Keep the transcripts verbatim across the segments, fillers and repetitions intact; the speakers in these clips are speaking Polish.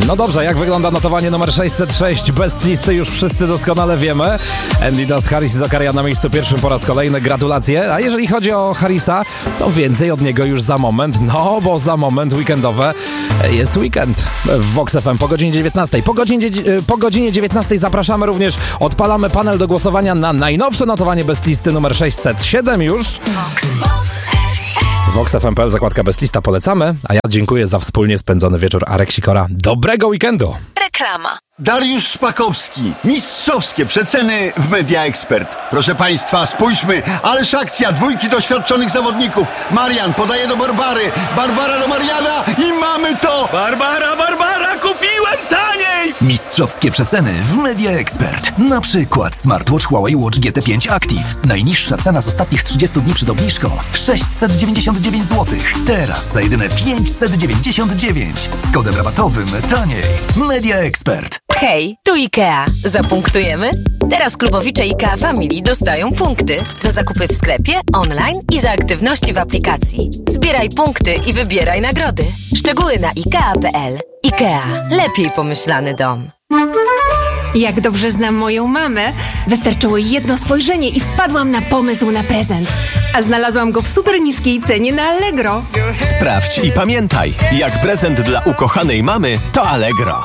No dobrze, jak wygląda notowanie numer sześćset sześć? Best listy już wszyscy doskonale wiemy. Andy Dust, Harris i Zakaria na miejscu pierwszym po raz kolejny. Gratulacje. A jeżeli chodzi o Harrisa, to więcej od niego już za moment. No, bo za moment weekendowe jest weekend w Vox F M po godzinie dziewiętnastej. Po godzinie, po godzinie dziewiętnastej zapraszamy również, odpalamy panel do głosowania na najnowsze notowanie Best listy numer sześćset siedem już. Vox F M kropka p l, zakładka Best lista, polecamy. A ja dziękuję za wspólnie spędzony wieczór. Arek Sikora. Dobrego weekendu. Reklama. Dariusz Szpakowski. Mistrzowskie przeceny w Media Expert. Proszę Państwa, spójrzmy. Ależ akcja. Dwójki doświadczonych zawodników. Marian podaje do Barbary. Barbara do Mariana i mamy to. Barbara, Barbara, kupiłem taniej! Mistrzowskie przeceny w Media Expert. Na przykład smartwatch Huawei Watch G T pięć Active. Najniższa cena z ostatnich trzydziestu dni przed obniżką sześćset dziewięćdziesiąt dziewięć złotych. Teraz za jedyne pięćset dziewięćdziesiąt dziewięć. Z kodem rabatowym taniej. Media Expert. Hej, tu IKEA. Zapunktujemy? Teraz klubowicze IKEA Family dostają punkty za zakupy w sklepie, online i za aktywności w aplikacji. Zbieraj punkty i wybieraj nagrody. Szczegóły na ikea kropka p l. IKEA. Lepiej pomyślany dom. Jak dobrze znam moją mamę, wystarczyło jedno spojrzenie i wpadłam na pomysł na prezent. A znalazłam go w super niskiej cenie na Allegro. Sprawdź i pamiętaj, jak prezent dla ukochanej mamy to Allegro.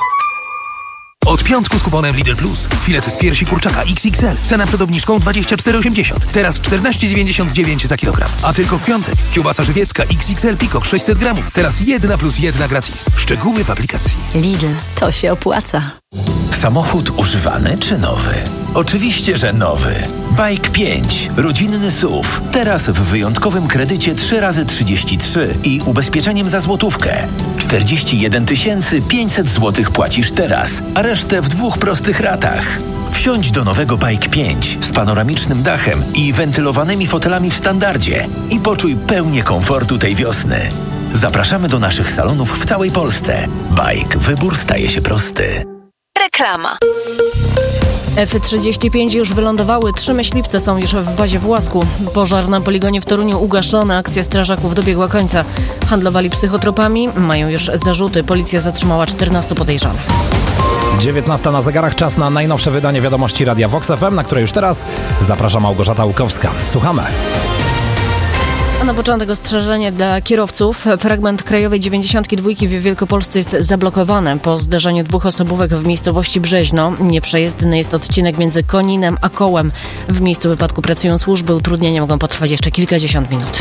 Od piątku z kuponem Lidl Plus. Filety z piersi kurczaka X X L. Cena przed obniżką dwadzieścia cztery osiemdziesiąt. Teraz czternaście dziewięćdziesiąt dziewięć za kilogram. A tylko w piątek. Kiełbasa żywiecka X X L Peacock sześćset gramów. Teraz jedna plus jedna gratis. Szczegóły w aplikacji. Lidl, to się opłaca. Samochód używany czy nowy? Oczywiście, że nowy. Bike pięć. Rodzinny S U V. Teraz w wyjątkowym kredycie trzy razy trzydzieści trzy i ubezpieczeniem za złotówkę. czterdzieści jeden tysięcy pięćset złotych płacisz teraz, a resztę w dwóch prostych ratach. Wsiądź do nowego Bike pięć z panoramicznym dachem i wentylowanymi fotelami w standardzie i poczuj pełnię komfortu tej wiosny. Zapraszamy do naszych salonów w całej Polsce. Bike. Wybór staje się prosty. Reklama. F trzydzieści pięć już wylądowały, trzy myśliwce są już w bazie w Łasku. Pożar na poligonie w Toruniu ugaszony, akcja strażaków dobiegła końca. Handlowali psychotropami, mają już zarzuty. Policja zatrzymała czternastu podejrzanych. dziewiętnasta na zegarach, czas na najnowsze wydanie wiadomości Radia Vox F M, na które już teraz zaprasza Małgorzata Łukowska. Słuchamy. A na początek ostrzeżenie dla kierowców. Fragment krajowej dziewięćdziesiątki dwa w Wielkopolsce jest zablokowany po zderzeniu dwóch osobówek w miejscowości Brzeźno. Nieprzejezdny jest odcinek między Koninem a Kołem. W miejscu wypadku pracują służby. Utrudnienia mogą potrwać jeszcze kilkadziesiąt minut.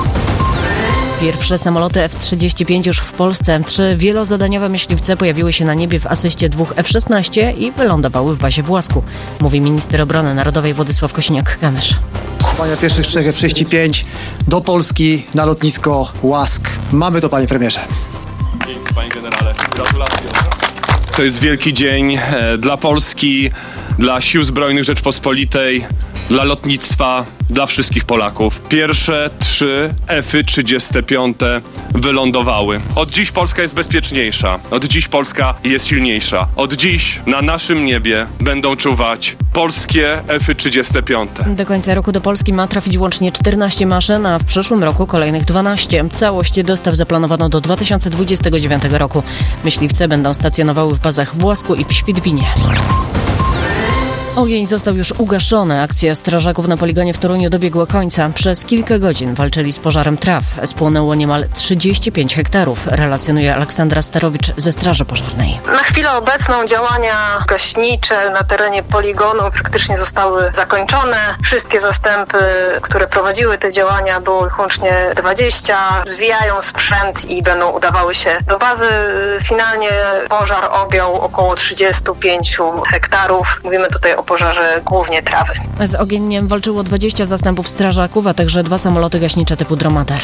Pierwsze samoloty F trzydzieści pięć już w Polsce. Trzy wielozadaniowe myśliwce pojawiły się na niebie w asyście dwóch F szesnaście i wylądowały w bazie w Łasku, mówi minister obrony narodowej Władysław Kosiniak-Kamysz. Panie pierwszych trzech F trzydzieści pięć do Polski na lotnisko Łask. Mamy to, panie premierze. Dzięki, panie generale. Gratulacje. To jest wielki dzień e, dla Polski, dla Sił Zbrojnych Rzeczpospolitej, dla lotnictwa, dla wszystkich Polaków. Pierwsze trzy F trzydzieści pięć wylądowały. Od dziś Polska jest bezpieczniejsza. Od dziś Polska jest silniejsza. Od dziś na naszym niebie będą czuwać polskie F trzydzieści pięć. Do końca roku do Polski ma trafić łącznie czternaście maszyn, a w przyszłym roku kolejnych dwanaście. Całość dostaw zaplanowano do dwa tysiące dwudziestego dziewiątego roku. Myśliwce będą stacjonowały w bazach w Łasku i w Świdwinie. Ogień został już ugaszony. Akcja strażaków na poligonie w Toruniu dobiegła końca. Przez kilka godzin walczyli z pożarem traw. Spłonęło niemal trzydzieści pięć hektarów, relacjonuje Aleksandra Starowicz ze Straży Pożarnej. Na chwilę obecną działania gaśnicze na terenie poligonu praktycznie zostały zakończone. Wszystkie zastępy, które prowadziły te działania, było ich łącznie dwadzieścia. Zwijają sprzęt i będą udawały się do bazy. Finalnie pożar objął około trzydzieści pięć hektarów. Mówimy tutaj o pożarze głównie trawy. Z ogieniem walczyło dwadzieścia zastępów strażaków, a także dwa samoloty gaśnicze typu Dromader.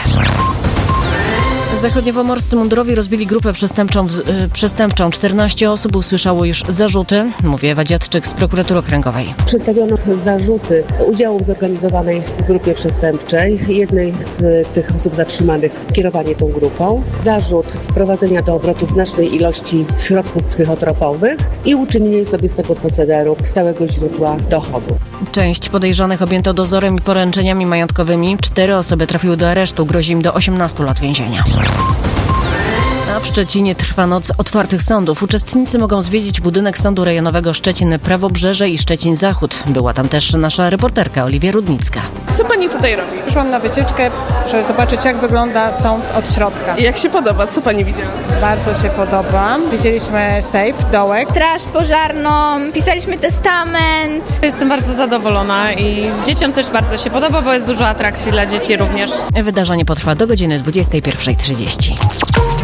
Zachodniopomorscy mundurowi rozbili grupę przestępczą, y, przestępczą. czternaście osób usłyszało już zarzuty, mówi Ewa Dziadczyk z prokuratury okręgowej. Przedstawiono zarzuty udziału w zorganizowanej grupie przestępczej. Jednej z tych osób zatrzymanych kierowanie tą grupą. Zarzut wprowadzenia do obrotu znacznej ilości środków psychotropowych i uczynienie sobie z tego procederu stałego źródła dochodu. Część podejrzanych objęto dozorem i poręczeniami majątkowymi. Cztery osoby trafiły do aresztu. Grozi im do osiemnastu lat więzienia. A w Szczecinie trwa noc otwartych sądów. Uczestnicy mogą zwiedzić budynek Sądu Rejonowego Szczecin Prawobrzeże i Szczecin Zachód. Była tam też nasza reporterka Oliwia Rudnicka. Co pani tutaj robi? Szłam na wycieczkę, żeby zobaczyć, jak wygląda sąd od środka. Jak się podoba? Co pani widziała? Bardzo się podoba. Widzieliśmy sejf, dołek. Straż pożarną, pisaliśmy testament. Jestem bardzo zadowolona i dzieciom też bardzo się podoba, bo jest dużo atrakcji dla dzieci również. Wydarzenie potrwa do godziny dwudziestej pierwszej trzydzieści.